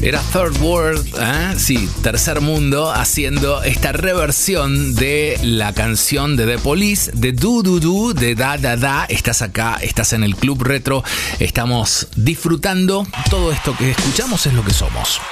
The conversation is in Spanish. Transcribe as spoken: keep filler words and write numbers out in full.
Era Third World, ¿eh? Sí, Tercer Mundo, haciendo esta reversión de la canción de The Police, de Do Do Do, de Da Da Da. Estás acá, estás en el Club Retro, estamos disfrutando. Todo esto que escuchamos es lo que somos.